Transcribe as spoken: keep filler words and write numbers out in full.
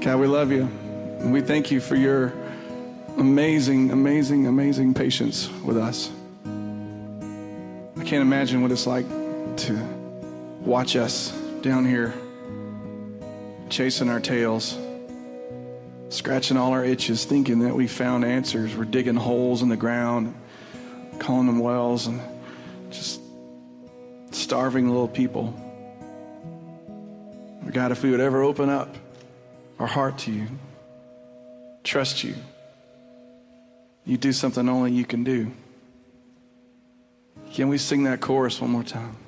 God, we love you. And we thank you for your amazing, amazing, amazing patience with us. I can't imagine what it's like to watch us down here chasing our tails, scratching all our itches, thinking that we found answers. We're digging holes in the ground, calling them wells, and just starving little people. But God, if we would ever open up our heart to you, trust you, you do something only you can do. Can we sing that chorus one more time?